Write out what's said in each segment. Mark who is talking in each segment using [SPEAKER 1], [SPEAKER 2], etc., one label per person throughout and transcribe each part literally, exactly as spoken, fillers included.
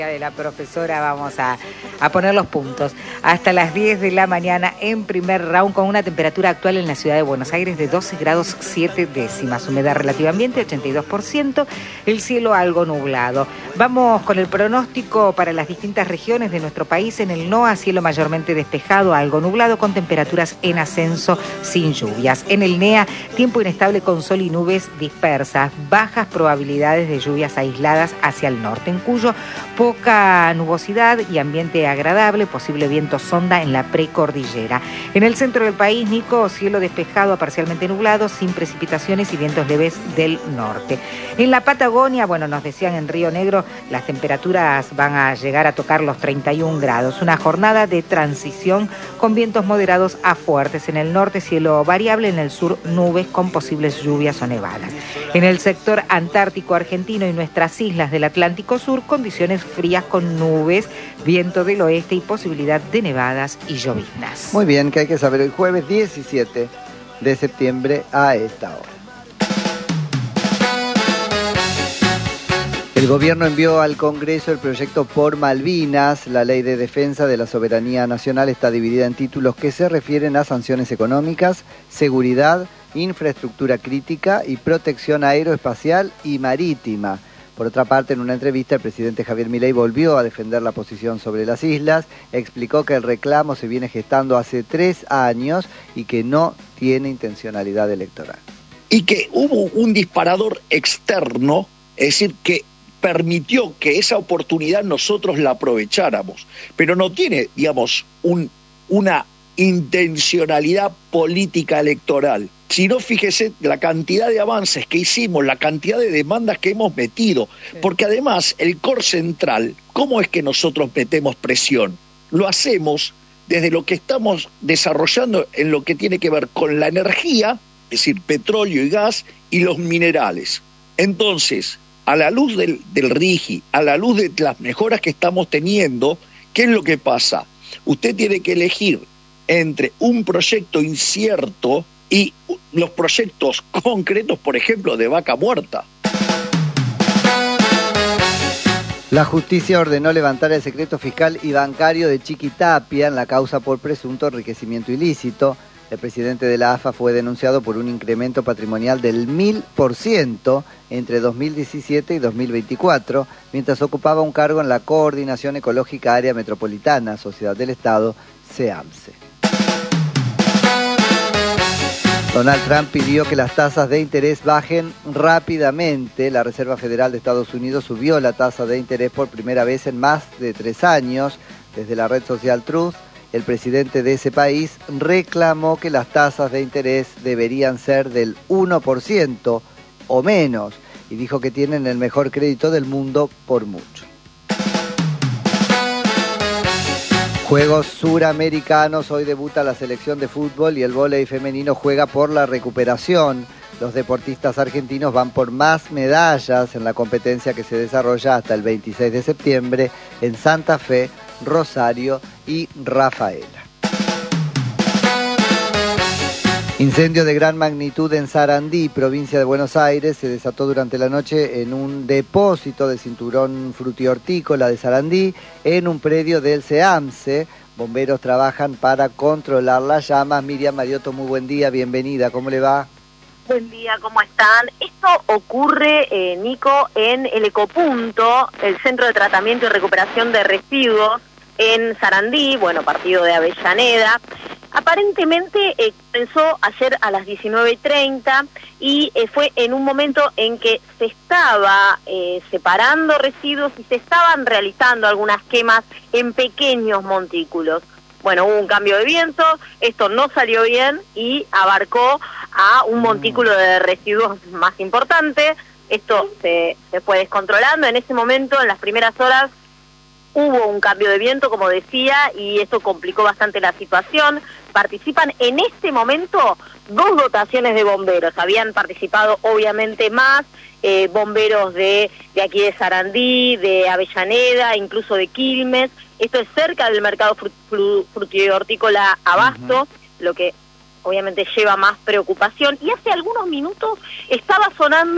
[SPEAKER 1] De la profesora vamos a, a poner los puntos. Hasta las diez de la mañana en primer round, con una temperatura actual en la ciudad de Buenos Aires de doce grados siete décimas, humedad relativa ambiente ochenta y dos por ciento, el cielo algo nublado. Vamos con el pronóstico para las distintas regiones de nuestro país. En el NOA, cielo mayormente despejado, algo nublado, con temperaturas en ascenso sin lluvias. En el NEA, tiempo inestable con sol y nubes dispersas, bajas probabilidades de lluvias aisladas hacia el norte. En Cuyo, poca nubosidad y ambiente agradable, posible viento sonda en la precordillera. En el centro del país, Nico, cielo despejado a parcialmente nublado, sin precipitaciones y vientos leves del norte. En la Patagonia, bueno, nos decían en Río Negro, las temperaturas van a llegar a tocar los treinta y un grados. Una jornada de transición con vientos moderados a fuertes. En el norte, cielo variable, en el sur, nubes con posibles lluvias o nevadas. En el sector antártico argentino y nuestras islas del Atlántico Sur, condiciones frías con nubes, viento del oeste y posibilidad de nevadas y lloviznas.
[SPEAKER 2] Muy bien, que hay que saber el jueves diecisiete de septiembre a esta hora. El gobierno envió al Congreso el proyecto Por Malvinas. La ley de defensa de la soberanía nacional está dividida en títulos que se refieren a sanciones económicas, seguridad, infraestructura crítica y protección aeroespacial y marítima. Por otra parte, en una entrevista, el presidente Javier Milei volvió a defender la posición sobre las islas, explicó que el reclamo se viene gestando hace tres años y que no tiene intencionalidad electoral.
[SPEAKER 3] Y que hubo un disparador externo, es decir, que permitió que esa oportunidad nosotros la aprovecháramos, pero no tiene, digamos, un, una intencionalidad política electoral. Si no, fíjese la cantidad de avances que hicimos, la cantidad de demandas que hemos metido, sí. Porque además el core central, ¿cómo es que nosotros metemos presión? Lo hacemos desde lo que estamos desarrollando en lo que tiene que ver con la energía, es decir, petróleo y gas, y los minerales. Entonces, a la luz del, del RIGI, a la luz de las mejoras que estamos teniendo, ¿qué es lo que pasa? Usted tiene que elegir entre un proyecto incierto y los proyectos concretos, por ejemplo, de Vaca Muerta.
[SPEAKER 2] La justicia ordenó levantar el secreto fiscal y bancario de Chiquitapia en la causa por presunto enriquecimiento ilícito. El presidente de la A F A fue denunciado por un incremento patrimonial del mil por ciento entre dos mil diecisiete y dos mil veinticuatro, mientras ocupaba un cargo en la Coordinación Ecológica Área Metropolitana, Sociedad del Estado, SEAMSE. Donald Trump pidió que las tasas de interés bajen rápidamente. La Reserva Federal de Estados Unidos subió la tasa de interés por primera vez en más de tres años. Desde la red social Truth, el presidente de ese país reclamó que las tasas de interés deberían ser del uno por ciento o menos y dijo que tienen el mejor crédito del mundo por mucho. Juegos Suramericanos, hoy debuta la selección de fútbol y el vóley femenino juega por la recuperación. Los deportistas argentinos van por más medallas en la competencia que se desarrolla hasta el veintiséis de septiembre en Santa Fe, Rosario y Rafaela. Incendio de gran magnitud en Sarandí, provincia de Buenos Aires, se desató durante la noche en un depósito de cinturón frutihortícola de Sarandí, en un predio del SEAMSE. Bomberos trabajan para controlar las llamas. Miriam Mariotto, muy buen día, bienvenida, ¿cómo le va?
[SPEAKER 4] Buen día, ¿cómo están? Esto ocurre, eh, Nico, en el Ecopunto, el Centro de Tratamiento y Recuperación de Residuos en Sarandí, bueno, partido de Avellaneda. Aparentemente eh, comenzó ayer a las diecinueve y treinta y eh, fue en un momento en que se estaba eh, separando residuos y se estaban realizando algunas quemas en pequeños montículos. Bueno, hubo un cambio de viento, esto no salió bien y abarcó a un montículo de residuos más importante. Esto se, se fue descontrolando. En ese momento, en las primeras horas, hubo un cambio de viento, como decía, y eso complicó bastante la situación. Participan en este momento dos dotaciones de bomberos. Habían participado, obviamente, más eh, bomberos de, de aquí de Sarandí, de Avellaneda, incluso de Quilmes. Esto es cerca del mercado frut, frut, frutihortícola Abasto, uh-huh. Lo que obviamente lleva más preocupación. Y hace algunos minutos estaba sonando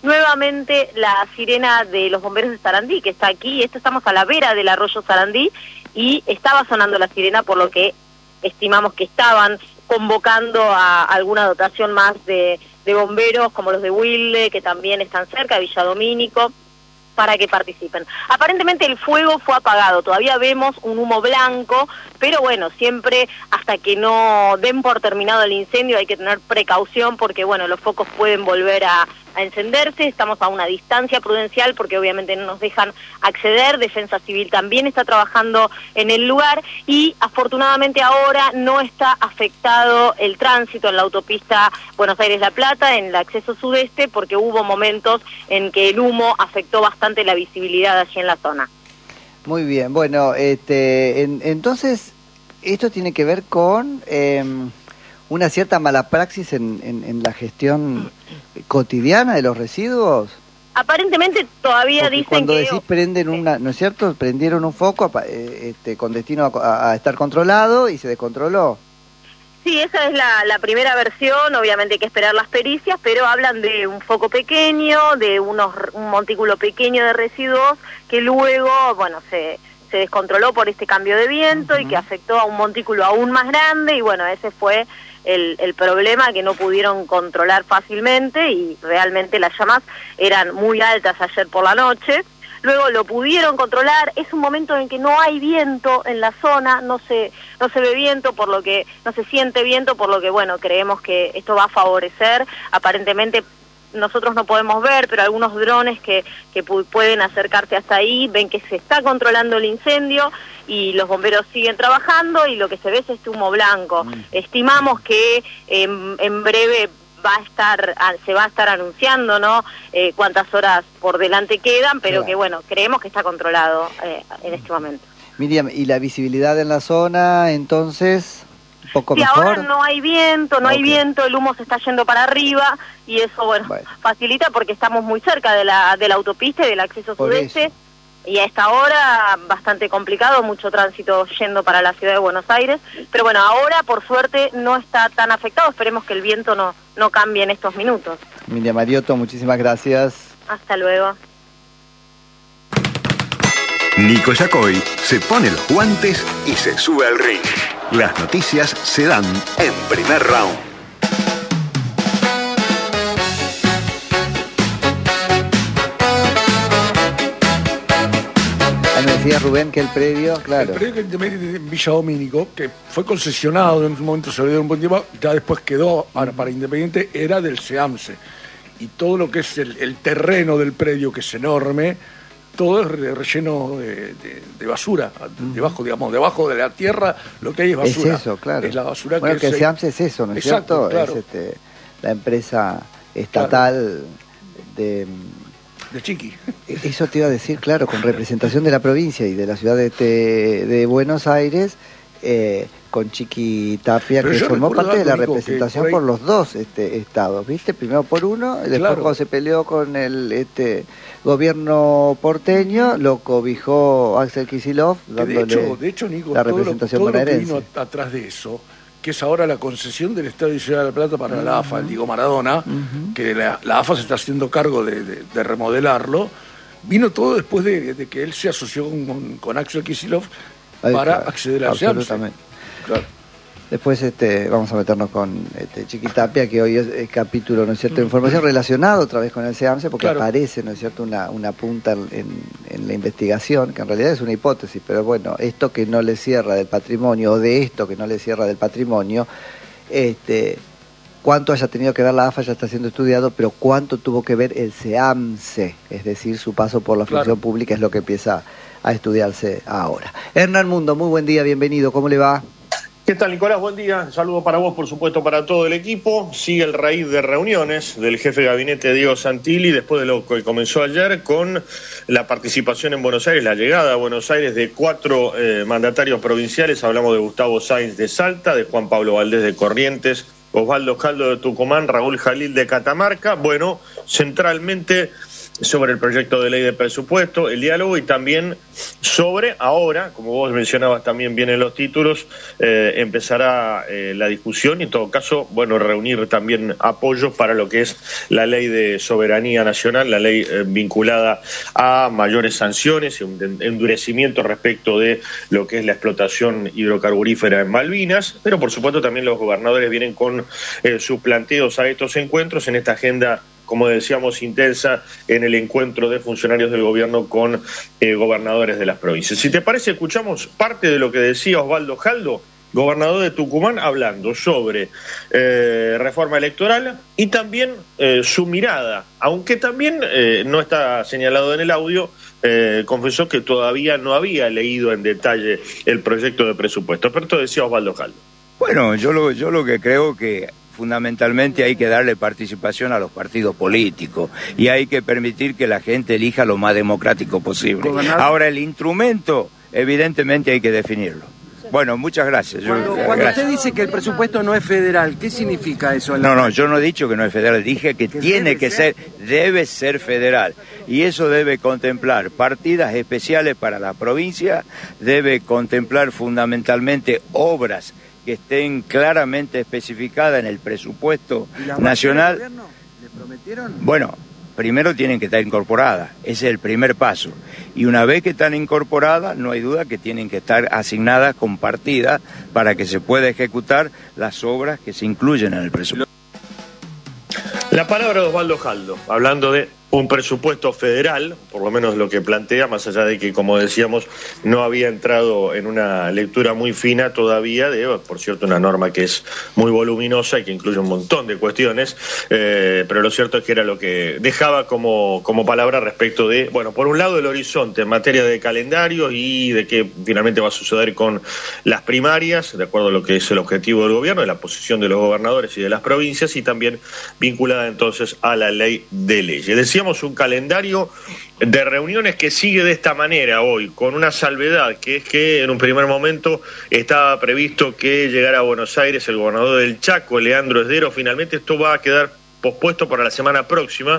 [SPEAKER 4] nuevamente la sirena de los bomberos de Sarandí, que está aquí. Esto estamos a la vera del arroyo Sarandí y estaba sonando la sirena, por lo que estimamos que estaban convocando a alguna dotación más de, de bomberos, como los de Wilde, que también están cerca, de Villadomínico, para que participen. Aparentemente el fuego fue apagado, todavía vemos un humo blanco, pero bueno, siempre hasta que no den por terminado el incendio hay que tener precaución porque bueno, los focos pueden volver a, a encenderse. Estamos a una distancia prudencial porque obviamente no nos dejan acceder. Defensa Civil también está trabajando en el lugar y afortunadamente ahora no está afectado el tránsito en la autopista Buenos Aires-La Plata, en el acceso sudeste, porque hubo momentos en que el humo afectó bastante la visibilidad allí en la zona.
[SPEAKER 2] Muy bien, bueno, este, en, entonces esto tiene que ver con eh, una cierta mala praxis en, en, en la gestión cotidiana de los residuos.
[SPEAKER 4] Aparentemente todavía
[SPEAKER 2] Porque
[SPEAKER 4] dicen
[SPEAKER 2] cuando
[SPEAKER 4] que...
[SPEAKER 2] decís prenden una, ¿no es cierto? Prendieron un foco eh, este, con destino a, a estar controlado y se descontroló.
[SPEAKER 4] Sí, esa es la, la primera versión, obviamente hay que esperar las pericias, pero hablan de un foco pequeño, de unos un montículo pequeño de residuos que luego, bueno, se, se descontroló por este cambio de viento uh-huh. y que afectó a un montículo aún más grande y bueno, ese fue el, el problema, que no pudieron controlar fácilmente y realmente las llamas eran muy altas ayer por la noche. Luego lo pudieron controlar. Es un momento en que no hay viento en la zona, no se no se ve viento, por lo que no se siente viento, por lo que bueno, creemos que esto va a favorecer. Aparentemente nosotros no podemos ver, pero algunos drones que que pu- pueden acercarse hasta ahí ven que se está controlando el incendio y los bomberos siguen trabajando y lo que se ve es este humo blanco. Mm. Estimamos que en, en breve va a estar, se va a estar anunciando, ¿no? Eh, cuántas horas por delante quedan, pero claro. que bueno, creemos que está controlado eh, en este momento.
[SPEAKER 2] Miriam, ¿y la visibilidad en la zona, entonces, un poco
[SPEAKER 4] sí,
[SPEAKER 2] mejor?
[SPEAKER 4] Ahora no hay viento, no okay. hay viento, el humo se está yendo para arriba y eso, bueno, bueno, facilita porque estamos muy cerca de la, de la autopista y del acceso por sudeste. Eso. Y a esta hora bastante complicado, mucho tránsito yendo para la ciudad de Buenos Aires, pero bueno, ahora por suerte no está tan afectado, esperemos que el viento no, no cambie en estos minutos.
[SPEAKER 2] Miriam Mariotto, muchísimas gracias.
[SPEAKER 4] Hasta luego.
[SPEAKER 5] Nico Yacoy se pone los guantes y se sube al ring. Las noticias se dan en Primer Round.
[SPEAKER 2] Me decía Rubén que el predio, claro.
[SPEAKER 6] El predio que de Villadomínico, que fue concesionado en un momento, se le dio un buen tiempo, ya después quedó para, para Independiente, era del SEAMSE. Y todo lo que es el, el terreno del predio, que es enorme, todo es re, relleno de, de, de basura. Mm. Debajo, digamos, debajo de la tierra, lo que hay es basura.
[SPEAKER 2] Es eso, claro.
[SPEAKER 6] Es la basura
[SPEAKER 2] bueno,
[SPEAKER 6] que,
[SPEAKER 2] que
[SPEAKER 6] es,
[SPEAKER 2] el SEAMSE es eso, ¿no es
[SPEAKER 6] exacto,
[SPEAKER 2] cierto?
[SPEAKER 6] Claro.
[SPEAKER 2] Es este, la empresa estatal claro. de...
[SPEAKER 6] De Chiqui.
[SPEAKER 2] Eso te iba a decir, claro, con representación de la provincia y de la ciudad de, de, de Buenos Aires, eh, con Chiqui Tapia, pero que formó parte de la representación por, por los dos este, estados, ¿viste? Primero por uno, y después claro. cuando se peleó con el este gobierno porteño, lo cobijó Axel Kicillof, dándole
[SPEAKER 6] de hecho, de hecho, Nico,
[SPEAKER 2] la representación
[SPEAKER 6] todo lo, todo
[SPEAKER 2] bonaerense.
[SPEAKER 6] Lo que vino atrás de eso, que es ahora la concesión del Estado de Ciudad de la Plata para uh-huh. la A F A, el Diego Maradona, uh-huh. que la, la A F A se está haciendo cargo de, de, de remodelarlo, vino todo después de, de que él se asoció con, con Axel Kicillof para claro, acceder al SEAMSE.
[SPEAKER 2] Claro. Después este, vamos a meternos con este, Chiqui Tapia, que hoy es, es capítulo, ¿no es cierto?, de información relacionada otra vez con el SEAMSE, porque claro. aparece, ¿no es cierto?, una, una punta en, en la investigación, que en realidad es una hipótesis, pero bueno, esto que no le cierra del patrimonio, o de esto que no le cierra del patrimonio, este, cuánto haya tenido que ver la A F A ya está siendo estudiado, pero cuánto tuvo que ver el SEAMSE, es decir, su paso por la función claro. pública es lo que empieza a estudiarse ahora. Hernán Mundo, muy buen día, bienvenido, ¿cómo le va?
[SPEAKER 7] ¿Qué tal, Nicolás? Buen día. Saludo para vos, por supuesto, para todo el equipo. Sigue el raíz de reuniones del jefe de gabinete Diego Santilli, después de lo que comenzó ayer con la participación en Buenos Aires, la llegada a Buenos Aires de cuatro eh, mandatarios provinciales. Hablamos de Gustavo Sáenz de Salta, de Juan Pablo Valdés de Corrientes, Osvaldo Caldo de Tucumán, Raúl Jalil de Catamarca. Bueno, centralmente sobre el proyecto de ley de presupuesto, el diálogo, y también sobre ahora, como vos mencionabas también bien en los títulos, eh, empezará eh, la discusión y en todo caso, bueno, reunir también apoyos para lo que es la ley de soberanía nacional, la ley eh, vinculada a mayores sanciones y un endurecimiento respecto de lo que es la explotación hidrocarburífera en Malvinas, pero por supuesto también los gobernadores vienen con eh, sus planteos a estos encuentros en esta agenda, como decíamos, intensa en el encuentro de funcionarios del gobierno con eh, gobernadores de las provincias. Si te parece, escuchamos parte de lo que decía Osvaldo Jaldo, gobernador de Tucumán, hablando sobre eh, reforma electoral y también eh, su mirada, aunque también eh, no está señalado en el audio, eh, confesó que todavía no había leído en detalle el proyecto de presupuesto. Pero esto decía Osvaldo Jaldo.
[SPEAKER 8] Bueno, yo lo, yo lo que creo que fundamentalmente hay que darle participación a los partidos políticos y hay que permitir que la gente elija lo más democrático posible. ¿Gobernador? Ahora, el instrumento, evidentemente hay que definirlo. Bueno, muchas gracias. Yo,
[SPEAKER 9] cuando cuando
[SPEAKER 8] gracias.
[SPEAKER 9] Usted dice que el presupuesto no es federal, ¿qué significa eso?
[SPEAKER 8] No, no, yo no he dicho que no es federal, dije que, que tiene que ser? ser, debe ser federal. Y eso debe contemplar partidas especiales para la provincia, debe contemplar fundamentalmente obras que estén claramente especificadas en el presupuesto nacional.
[SPEAKER 9] Gobierno, ¿le prometieron?
[SPEAKER 8] Bueno, primero tienen que estar incorporadas, ese es el primer paso. Y una vez que están incorporadas, no hay duda que tienen que estar asignadas con partidas para que se pueda ejecutar las obras que se incluyen en el presupuesto.
[SPEAKER 7] La palabra de Osvaldo Jaldo, hablando de un presupuesto federal, por lo menos lo que plantea, más allá de que, como decíamos, no había entrado en una lectura muy fina todavía de, por cierto, una norma que es muy voluminosa y que incluye un montón de cuestiones, eh, pero lo cierto es que era lo que dejaba como, como palabra respecto de, bueno, por un lado el horizonte en materia de calendario y de qué finalmente va a suceder con las primarias, de acuerdo a lo que es el objetivo del gobierno, de la posición de los gobernadores y de las provincias, y también vinculada entonces a la ley de leyes. Decía un calendario de reuniones que sigue de esta manera hoy, con una salvedad, que es que en un primer momento estaba previsto que llegara a Buenos Aires el gobernador del Chaco, Leandro Esdero. Finalmente esto va a quedar pospuesto para la semana próxima,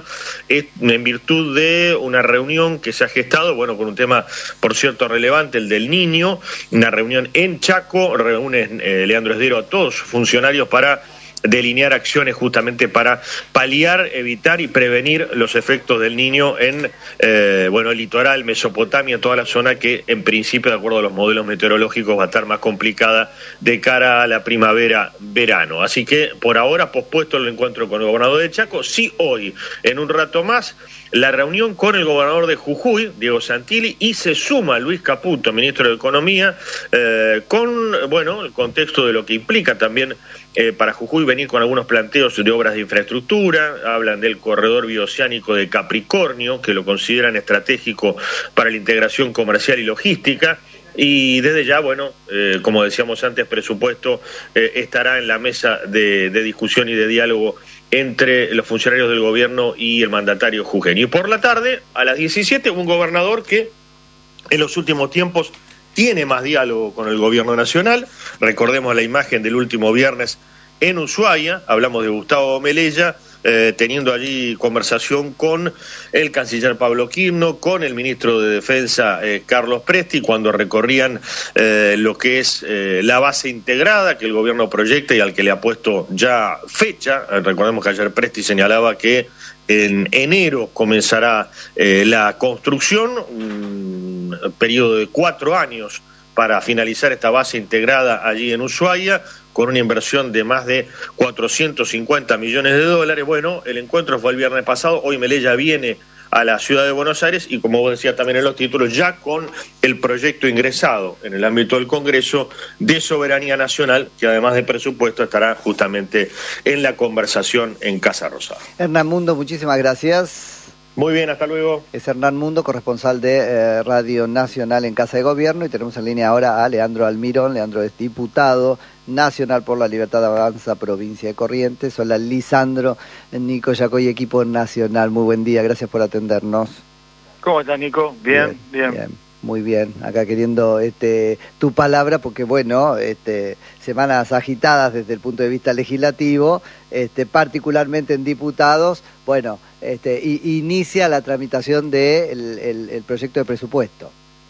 [SPEAKER 7] en virtud de una reunión que se ha gestado, bueno, con un tema, por cierto, relevante, el del niño, una reunión en Chaco, reúne eh, Leandro Esdero a todos sus funcionarios para delinear acciones justamente para paliar, evitar y prevenir los efectos del niño en eh, bueno, el litoral, Mesopotamia, toda la zona que en principio, de acuerdo a los modelos meteorológicos, va a estar más complicada de cara a la primavera-verano. Así que por ahora pospuesto el encuentro con el gobernador de Chaco. Sí, hoy, en un rato más, la reunión con el gobernador de Jujuy, Diego Santilli, y se suma Luis Caputo, ministro de Economía, eh, con, bueno, el contexto de lo que implica también eh, para Jujuy venir con algunos planteos de obras de infraestructura. Hablan del corredor bioceánico de Capricornio, que lo consideran estratégico para la integración comercial y logística. Y desde ya, bueno, eh, como decíamos antes, presupuesto eh, estará en la mesa de, de discusión y de diálogo entre los funcionarios del gobierno y el mandatario jujeño. Y por la tarde, a las diecisiete, un gobernador que en los últimos tiempos tiene más diálogo con el gobierno nacional. Recordemos la imagen del último viernes en Ushuaia, hablamos de Gustavo Melella, eh, teniendo allí conversación con el canciller Pablo Quirno, con el ministro de Defensa eh, Carlos Presti, cuando recorrían eh, lo que es eh, la base integrada que el gobierno proyecta y al que le ha puesto ya fecha. Eh, recordemos que ayer Presti señalaba que en enero comenzará eh, la construcción, un periodo de cuatro años para finalizar esta base integrada allí en Ushuaia, con una inversión de más de cuatrocientos cincuenta millones de dólares. Bueno, el encuentro fue el viernes pasado, hoy Melella viene a la ciudad de Buenos Aires y, como vos decías también en los títulos, ya con el proyecto ingresado en el ámbito del Congreso de Soberanía Nacional, que además de presupuesto estará justamente en la conversación en Casa Rosada.
[SPEAKER 2] Hernán Mundo, muchísimas gracias.
[SPEAKER 7] Muy bien, hasta luego.
[SPEAKER 2] Es Hernán Mundo, corresponsal de eh, Radio Nacional en Casa de Gobierno, y tenemos en línea ahora a Leandro Almirón. Leandro es diputado nacional por la Libertad Avanza, provincia de Corrientes. Hola, Lisandro, Nico Yacoy, equipo nacional. Muy buen día, gracias por atendernos.
[SPEAKER 10] ¿Cómo estás, Nico? Bien, bien. bien.
[SPEAKER 2] bien. Muy bien, acá queriendo este tu palabra, porque bueno, este semanas agitadas desde el punto de vista legislativo, este particularmente en diputados, bueno, este y, inicia la tramitación del de el, el proyecto de presupuesto.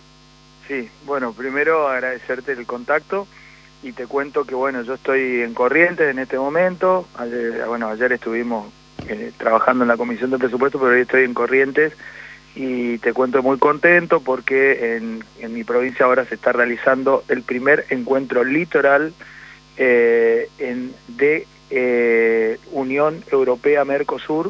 [SPEAKER 10] Sí, bueno, primero agradecerte el contacto y te cuento que bueno, yo estoy en Corrientes en este momento. Ayer, bueno, ayer estuvimos eh, trabajando en la comisión de presupuesto, pero hoy estoy en Corrientes. Y te cuento muy contento porque en, en mi provincia ahora se está realizando el primer encuentro litoral eh, en, de eh, Unión Europea-Mercosur,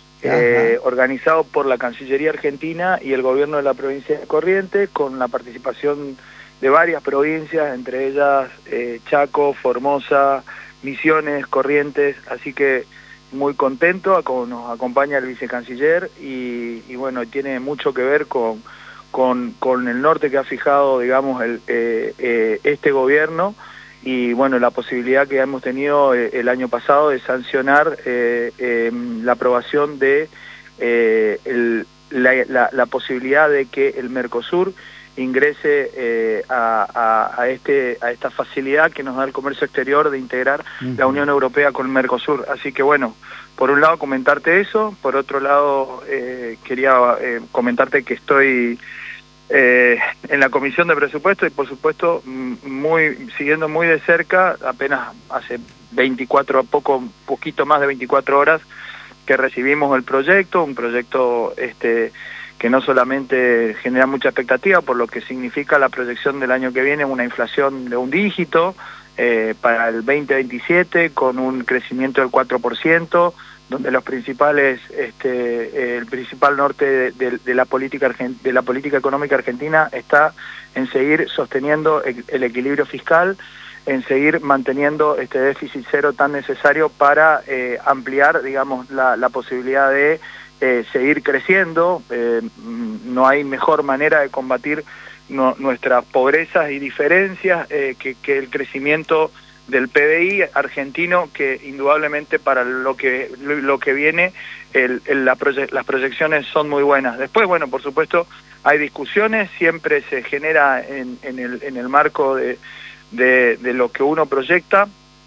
[SPEAKER 10] eh, organizado por la Cancillería Argentina y el gobierno de la provincia de Corrientes, con la participación de varias provincias, entre ellas eh, Chaco, Formosa, Misiones, Corrientes, así que muy contento, nos acompaña el vicecanciller y, y bueno, tiene mucho que ver con, con, con el norte que ha fijado, digamos, el, eh, eh, este gobierno y bueno, la posibilidad que hemos tenido eh, el año pasado de sancionar eh, eh, la aprobación de eh, el, la, la, la posibilidad de que el Mercosur ingrese eh, a, a, a, este, a esta facilidad que nos da el comercio exterior de integrar uh-huh. la Unión Europea con el Mercosur. Así que bueno, por un lado comentarte eso, por otro lado eh, quería eh, comentarte que estoy eh, en la Comisión de Presupuesto y por supuesto muy siguiendo muy de cerca, apenas hace veinticuatro, poco, poquito más de veinticuatro horas que recibimos el proyecto, un proyecto este que no solamente genera mucha expectativa por lo que significa la proyección del año que viene, una inflación de un dígito eh, para el veinte veintisiete con un crecimiento del cuatro por ciento, donde los principales, este, eh, el principal norte de, de, de la política de la política económica argentina está en seguir sosteniendo el, el equilibrio fiscal, en seguir manteniendo este déficit cero tan necesario para eh, ampliar, digamos, la, la posibilidad de Eh, seguir creciendo. Eh, no hay mejor manera de combatir no, nuestras pobrezas y diferencias eh, que, que el crecimiento del P B I argentino, que indudablemente para lo que lo que viene el, el, la proye- las proyecciones son muy buenas. Después, bueno, por supuesto hay discusiones, siempre se genera en, en, el, en el marco de, de, de lo que uno proyecta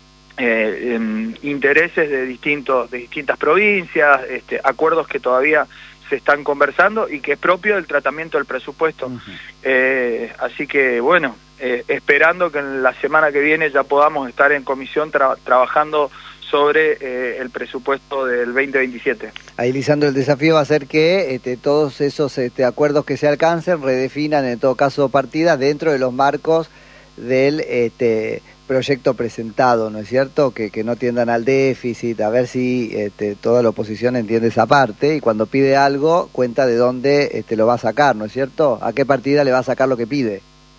[SPEAKER 10] Eh, en intereses de distintos de distintas provincias, este, acuerdos que todavía se están conversando y que es propio del tratamiento del presupuesto. Uh-huh. Eh, así que bueno, eh, esperando que en la semana que viene ya podamos estar en comisión tra- trabajando sobre eh, el presupuesto del veinte veintisiete.
[SPEAKER 2] Ahí, Lisandro, el desafío va a ser que este, todos esos este, acuerdos que se alcancen redefinan en todo caso partidas dentro de los marcos del este proyecto presentado, ¿no es cierto? Que, que no tiendan al déficit, a ver si este, toda la oposición entiende esa parte y cuando pide algo cuenta de dónde este, lo va a sacar, ¿no es cierto? ¿A qué partida le va a sacar lo que pide?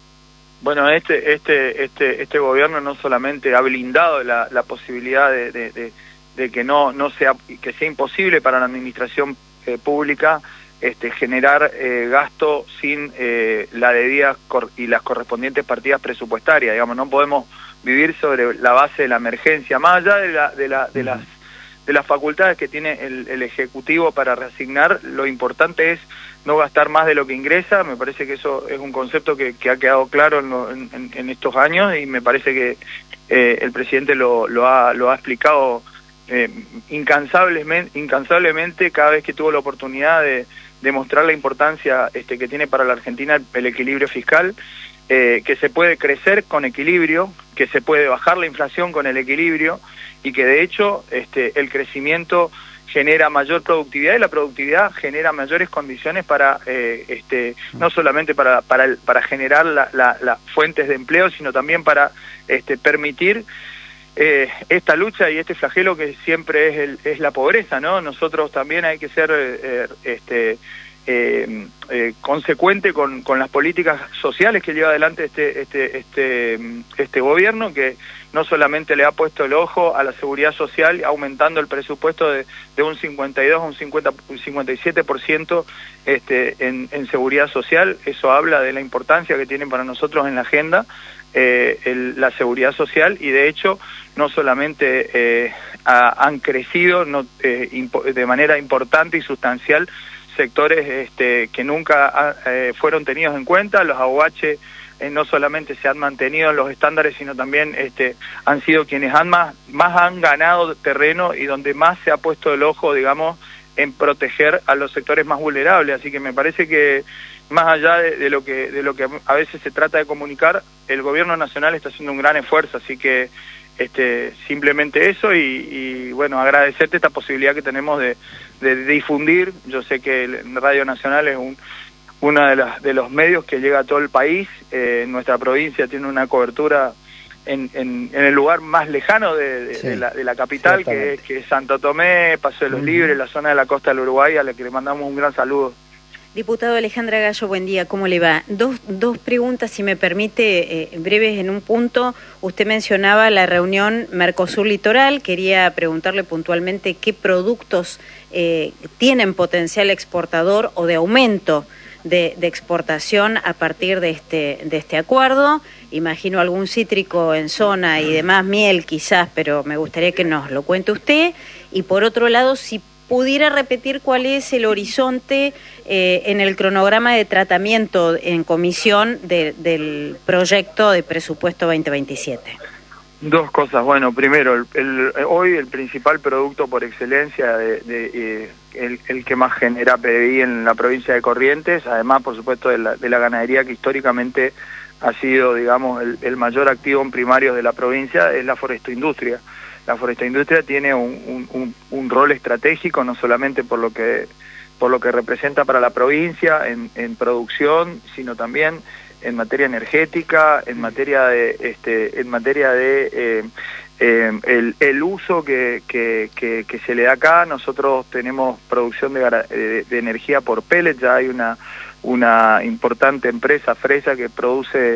[SPEAKER 10] Bueno, este este este este gobierno no solamente ha blindado la, la posibilidad de, de, de, de que no no sea que sea imposible para la administración eh, pública este generar eh, gasto sin eh, la debida cor- y las correspondientes partidas presupuestarias. Digamos, no podemos vivir sobre la base de la emergencia, más allá de la de la de las de las facultades que tiene el, el ejecutivo para reasignar. Lo importante es no gastar más de lo que ingresa. Me parece que eso es un concepto que, que ha quedado claro en, lo, en, en estos años y me parece que eh, el presidente lo, lo ha lo ha explicado eh, incansablemente incansablemente cada vez que tuvo la oportunidad de demostrar la importancia este, que tiene para la Argentina el, el equilibrio fiscal. Eh, que se puede crecer con equilibrio, que se puede bajar la inflación con el equilibrio y que de hecho este, el crecimiento genera mayor productividad y la productividad genera mayores condiciones para eh, este, no solamente para para, el, para generar las la, la fuentes de empleo, sino también para este, permitir eh, esta lucha y este flagelo que siempre es, el, es la pobreza, ¿no? Nosotros también hay que ser eh, este Eh, eh, consecuente con, con las políticas sociales que lleva adelante este este este este gobierno, que no solamente le ha puesto el ojo a la seguridad social aumentando el presupuesto de, de un cincuenta y dos a un cincuenta, un cincuenta y siete por ciento este, en, en seguridad social. Eso habla de la importancia que tienen para nosotros en la agenda eh, el, la seguridad social y de hecho no solamente eh, ha, han crecido no, eh, impo- de manera importante y sustancial, sectores este, que nunca eh, fueron tenidos en cuenta. Los A U H eh, no solamente se han mantenido en los estándares, sino también este, han sido quienes han más, más han ganado terreno y donde más se ha puesto el ojo, digamos, en proteger a los sectores más vulnerables. Así que me parece que más allá de, de lo que de lo que a veces se trata de comunicar, el gobierno nacional está haciendo un gran esfuerzo, así que este simplemente eso y, y bueno, agradecerte esta posibilidad que tenemos de, de difundir. Yo sé que el Radio Nacional es un uno de, las, de los medios que llega a todo el país. Eh, nuestra provincia tiene una cobertura En, en, en el lugar más lejano de, de, sí, de, la, de la capital, que, que es Santo Tomé, Paso de los uh-huh. Libres, la zona de la costa del Uruguay, a la que le mandamos un gran saludo.
[SPEAKER 11] Diputado Alejandra Gallo, buen día, ¿cómo le va? Dos, dos preguntas, si me permite, eh, breves en un punto. Usted mencionaba la reunión Mercosur Litoral, quería preguntarle puntualmente qué productos eh, tienen potencial exportador o de aumento De, de exportación a partir de este de este acuerdo. Imagino algún cítrico en zona y demás, miel quizás, pero me gustaría que nos lo cuente usted. Y por otro lado, si pudiera repetir cuál es el horizonte eh, en el cronograma de tratamiento en comisión de, del proyecto de presupuesto veinte veintisiete.
[SPEAKER 10] Dos cosas. Bueno, primero, el, el, hoy el principal producto por excelencia, de, de, eh, el, el que más genera P D I en la provincia de Corrientes, además, por supuesto, de la, de la ganadería, que históricamente ha sido, digamos, el, el mayor activo en primarios de la provincia, es la forestoindustria. La forestoindustria tiene un, un, un, un rol estratégico, no solamente por lo que por lo que representa para la provincia en, en producción, sino también en materia energética, en materia de este, en materia de eh, eh, el, el uso que, que, que, que se le da acá. Nosotros tenemos producción de, de, de energía por pellet. Ya hay una una importante empresa, Fresa, que produce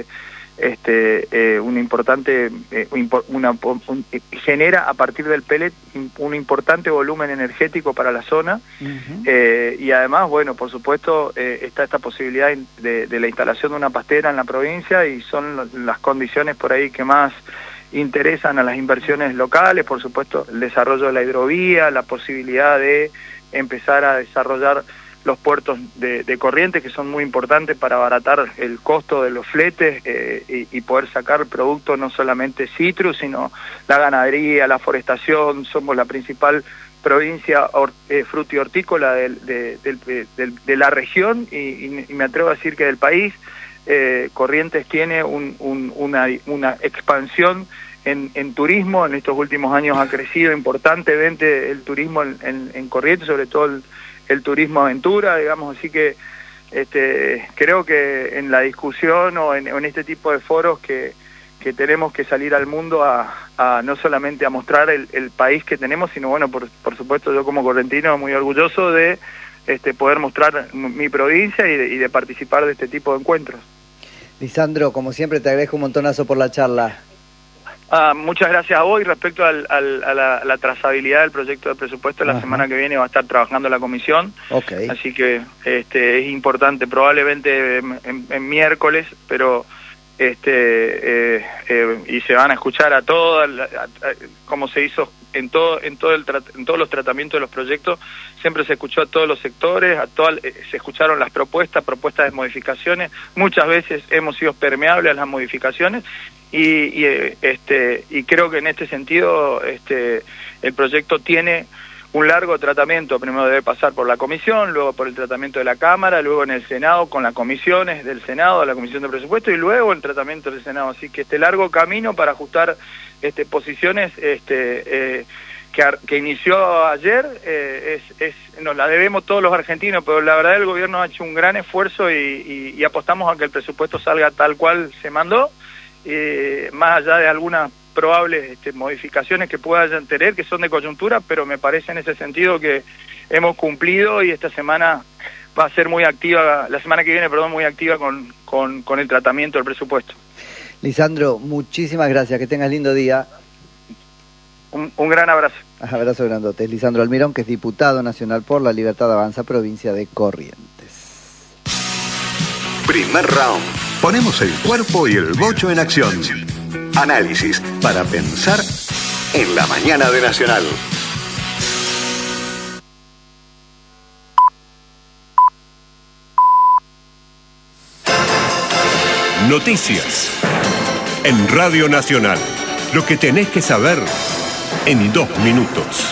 [SPEAKER 10] este eh, un importante eh, una un, genera a partir del pellet un importante volumen energético para la zona. Uh-huh. eh, y además, bueno, por supuesto, eh, está esta posibilidad de, de la instalación de una pastera en la provincia, y son las condiciones por ahí que más interesan a las inversiones locales. Por supuesto, el desarrollo de la hidrovía, la posibilidad de empezar a desarrollar los puertos de, de Corrientes, que son muy importantes para abaratar el costo de los fletes eh, y, y poder sacar productos, no solamente citrus, sino la ganadería, la forestación. Somos la principal provincia or, eh, frutihortícola de, de, de, de, de la región y, y, y me atrevo a decir que del país. eh, Corrientes tiene un, un, una, una expansión en, en turismo. En estos últimos años ha crecido importantemente el turismo en, en, en Corrientes, sobre todo el el turismo aventura, digamos. Así que este, creo que en la discusión o en, en este tipo de foros que, que tenemos que salir al mundo a, a no solamente a mostrar el, el país que tenemos, sino, bueno, por, por supuesto, yo como correntino muy orgulloso de este, poder mostrar mi provincia y de, y de participar de este tipo de encuentros.
[SPEAKER 2] Lisandro, como siempre, te agradezco un montonazo por la charla.
[SPEAKER 10] Ah, muchas gracias a vos. Y respecto al, al, a, la, a la trazabilidad del proyecto de presupuesto, la Ajá. semana que viene va a estar trabajando la comisión.
[SPEAKER 2] Okay.
[SPEAKER 10] Así que este, es importante, probablemente en, en, en miércoles, pero este eh, eh, y se van a escuchar a todas, como se hizo en todo en todo el en todos los tratamientos de los proyectos. Siempre se escuchó a todos los sectores, a todas, eh, se escucharon las propuestas, propuestas de modificaciones. Muchas veces hemos sido permeables a las modificaciones. Y, y este y creo que en este sentido este el proyecto tiene un largo tratamiento. Primero debe pasar por la comisión, luego por el tratamiento de la Cámara, luego en el Senado con las comisiones del Senado, la Comisión de Presupuesto, y luego el tratamiento del Senado. Así que este largo camino para ajustar este posiciones este eh, que, que inició ayer eh, es, es nos la debemos todos los argentinos, pero la verdad el gobierno ha hecho un gran esfuerzo y, y, y apostamos a que el presupuesto salga tal cual se mandó. Eh, más allá de algunas probables este, modificaciones que puedan tener, que son de coyuntura, pero me parece en ese sentido que hemos cumplido, y esta semana va a ser muy activa, la semana que viene, perdón, muy activa con, con, con el tratamiento del presupuesto.
[SPEAKER 2] Lisandro, muchísimas gracias, que tengas lindo día.
[SPEAKER 10] Un, un gran abrazo.
[SPEAKER 2] Abrazo grandote. Es Lisandro Almirón, que es diputado nacional por la Libertad Avanza, provincia de Corrientes.
[SPEAKER 5] Primer round. Ponemos el cuerpo y el bocho en acción. Análisis para pensar en la mañana de Nacional.
[SPEAKER 12] Noticias. En Radio Nacional. Lo que tenés que saber en dos minutos.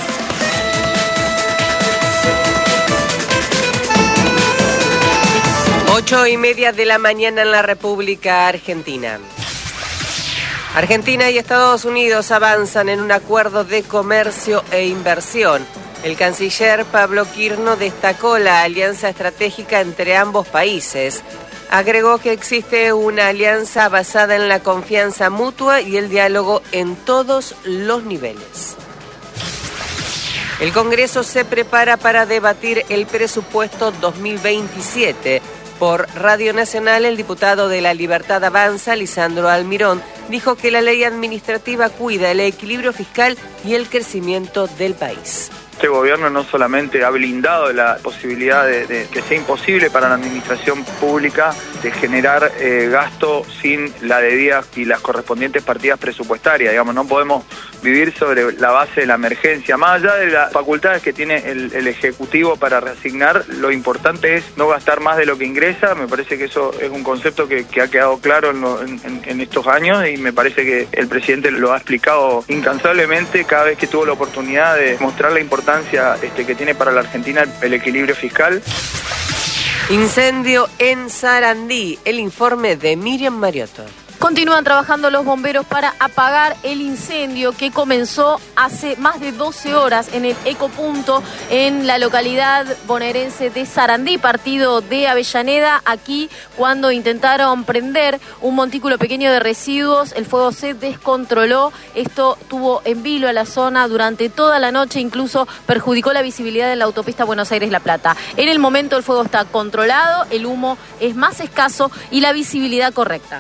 [SPEAKER 13] Ocho y media de la mañana en la República Argentina. Argentina y Estados Unidos avanzan en un acuerdo de comercio e inversión. El canciller Pablo Quirno destacó la alianza estratégica entre ambos países. Agregó que existe una alianza basada en la confianza mutua y el diálogo en todos los niveles. El Congreso se prepara para debatir el presupuesto dos mil veintisiete. Por Radio Nacional, el diputado de La Libertad Avanza, Lisandro Almirón, dijo que la ley administrativa cuida el equilibrio fiscal y el crecimiento del país.
[SPEAKER 10] Este gobierno no solamente ha blindado la posibilidad de, de que sea imposible para la administración pública de generar eh, gasto sin la debida y las correspondientes partidas presupuestarias. Digamos, no podemos vivir sobre la base de la emergencia. Más allá de las facultades que tiene el, el Ejecutivo para reasignar, lo importante es no gastar más de lo que ingresa. Me parece que eso es un concepto que, que ha quedado claro en, lo, en, en estos años y me parece que el presidente lo ha explicado incansablemente cada vez que tuvo la oportunidad de mostrar la importancia Este, que tiene para la Argentina el equilibrio fiscal.
[SPEAKER 13] Incendio en Sarandí. El informe de Miriam Mariotto.
[SPEAKER 14] Continúan trabajando los bomberos para apagar el incendio que comenzó hace más de doce horas en el Ecopunto en la localidad bonaerense de Sarandí, partido de Avellaneda. Aquí, cuando intentaron prender un montículo pequeño de residuos, el fuego se descontroló. Esto tuvo en vilo a la zona durante toda la noche, incluso perjudicó la visibilidad de la autopista Buenos Aires-La Plata. En el momento el fuego está controlado, el humo es más escaso y la visibilidad correcta.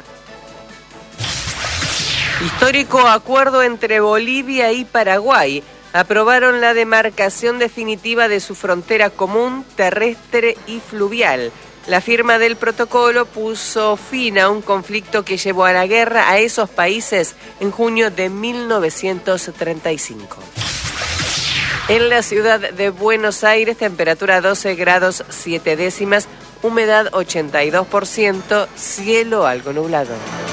[SPEAKER 13] Histórico acuerdo entre Bolivia y Paraguay. Aprobaron la demarcación definitiva de su frontera común, terrestre y fluvial. La firma del protocolo puso fin a un conflicto que llevó a la guerra a esos países en junio de mil novecientos treinta y cinco. En la ciudad de Buenos Aires, temperatura doce grados siete décimas, humedad ochenta y dos por ciento, cielo algo nublado.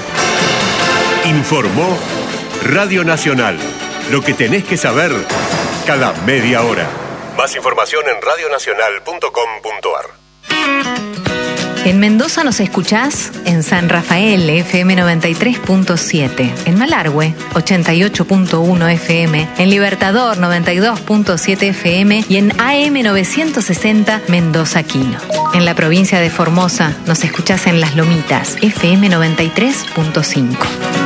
[SPEAKER 12] Informó Radio Nacional. Lo que tenés que saber cada media hora. Más información en radio nacional punto com punto a r.
[SPEAKER 15] En Mendoza nos escuchás en San Rafael, F M noventa y tres punto siete. En Malargüe, ochenta y ocho punto uno F M. En Libertador, noventa y dos punto siete F M. Y en A M novecientos sesenta, Mendoza Quino. En la provincia de Formosa nos escuchás en Las Lomitas, F M noventa y tres punto cinco.